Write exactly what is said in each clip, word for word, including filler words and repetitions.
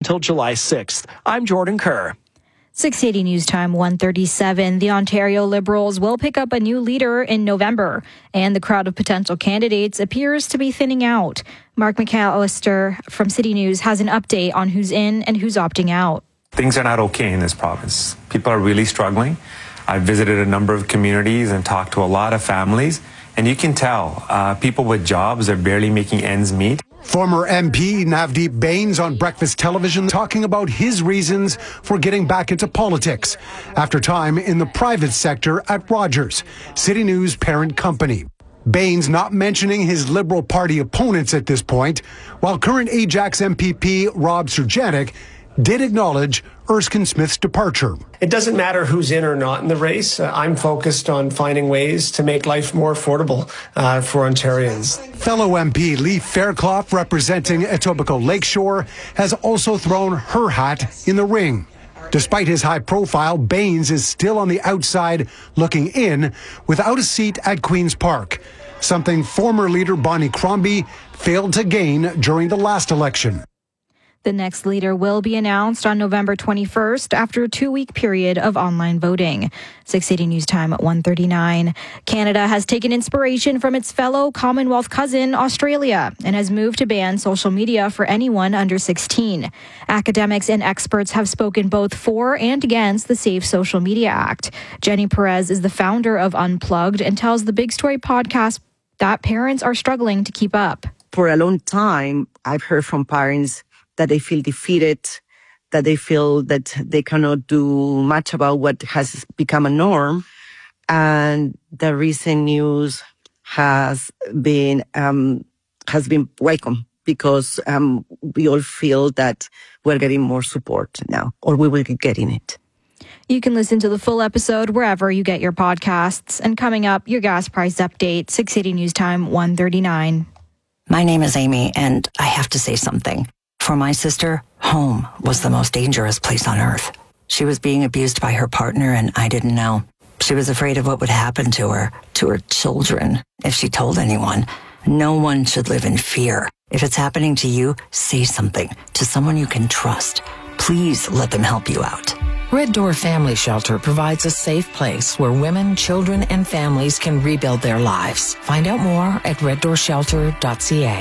until July sixth. I'm Jordan Kerr. six eighty News Time one thirty-seven. The Ontario Liberals will pick up a new leader in November, and the crowd of potential candidates appears to be thinning out. Mark McAllister from City News has an update on who's in and who's opting out. Things are not okay in this province. People are really struggling. I've visited a number of communities and talked to a lot of families, and you can tell uh, people with jobs are barely making ends meet. Former M P Navdeep Bains on Breakfast Television talking about his reasons for getting back into politics after time in the private sector at Rogers, City News' parent company. Bains not mentioning his Liberal Party opponents at this point, while current Ajax M P P Rob Serjanik did acknowledge Erskine Smith's departure. It doesn't matter who's in or not in the race. Uh, I'm focused on finding ways to make life more affordable uh, for Ontarians. Fellow M P Lee Fairclough, representing Etobicoke Lakeshore, has also thrown her hat in the ring. Despite his high profile, Bains is still on the outside looking in without a seat at Queen's Park, something former leader Bonnie Crombie failed to gain during the last election. The next leader will be announced on November twenty-first after a two-week period of online voting. six eighty News Time at one thirty-nine. Canada has taken inspiration from its fellow Commonwealth cousin, Australia, and has moved to ban social media for anyone under sixteen. Academics and experts have spoken both for and against the Safe Social Media Act. Jenny Perez is the founder of Unplugged and tells the Big Story podcast that parents are struggling to keep up. For a long time, I've heard from parents that they feel defeated, that they feel that they cannot do much about what has become a norm. And the recent news has been, um, has been welcome because, um, we all feel that we're getting more support now, or we will be getting it. You can listen to the full episode wherever you get your podcasts. And coming up, your gas price update, six eighty News Time, one thirty-nine. My name is Amy, and I have to say something. For my sister, home was the most dangerous place on earth. She was being abused by her partner, and I didn't know. She was afraid of what would happen to her, to her children, if she told anyone. No one should live in fear. If it's happening to you, say something to someone you can trust. Please let them help you out. Red Door Family Shelter provides a safe place where women, children, and families can rebuild their lives. Find out more at red door shelter dot c a.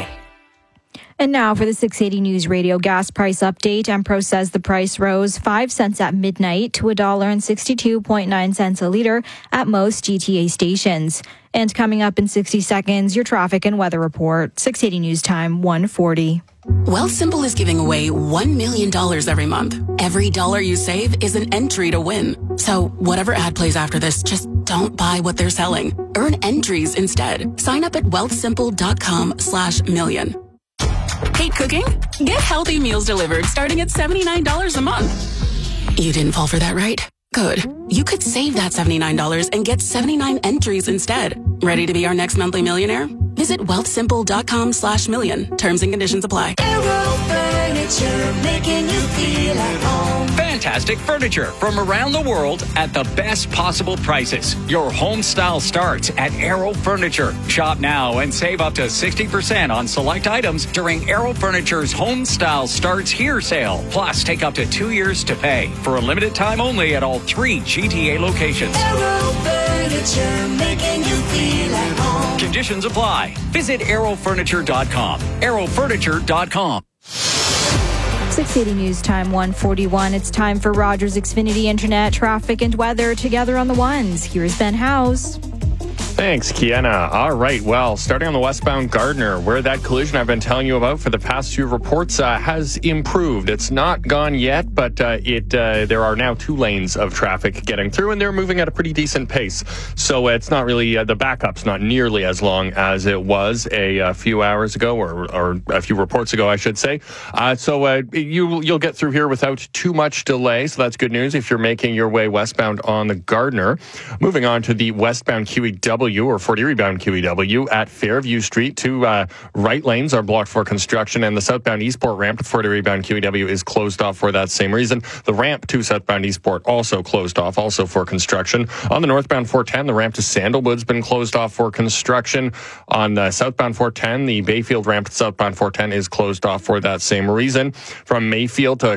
And now for the six eighty News Radio gas price update. Empro says the price rose five cents at midnight to one dollar and sixty-two point nine cents a litre at most G T A stations. And coming up in sixty seconds, your traffic and weather report. six eighty News Time, one forty. Wealthsimple is giving away one million dollars every month. Every dollar you save is an entry to win. So whatever ad plays after this, just don't buy what they're selling. Earn entries instead. Sign up at wealthsimple.com slash million. Hate cooking? Get healthy meals delivered starting at seventy-nine dollars a month. You didn't fall for that, right? Good. You could save that seventy-nine dollars and get seventy-nine entries instead. Ready to be our next monthly millionaire? Visit wealthsimple.com slash million. Terms and conditions apply. Aero Furniture, making you feel at home. Fantastic furniture from around the world at the best possible prices. Your home style starts at Aero Furniture. Shop now and save up to sixty percent on select items during Aero Furniture's Home Style Starts Here sale. Plus, take up to two years to pay for a limited time only at all three G T A locations. Aero Furniture, making you feel at home. Conditions apply. Visit aero furniture dot com. aero furniture dot com. six eighty News Time, one forty-one. It's time for Rogers Xfinity Internet, traffic and weather together on the ones. Here's Ben House. Thanks, Kiana. All right, well, starting on the westbound Gardiner, where that collision I've been telling you about for the past few reports uh, has improved. It's not gone yet, but uh, it uh, there are now two lanes of traffic getting through, and they're moving at a pretty decent pace. So it's not really, uh, the backup's not nearly as long as it was a, a few hours ago, or, or a few reports ago, I should say. Uh, so uh, you, you'll get through here without too much delay, so that's good news if you're making your way westbound on the Gardiner. Moving on to the westbound Q E W, or forty rebound Q E W at Fairview Street. Two uh, right lanes are blocked for construction, and the southbound Eastport ramp at forty rebound Q E W is closed off for that same reason. The ramp to southbound Eastport also closed off, also for construction. On the northbound four ten, the ramp to Sandalwood's been closed off for construction. On the southbound four ten, the Bayfield ramp to southbound four ten is closed off for that same reason. From Mayfield to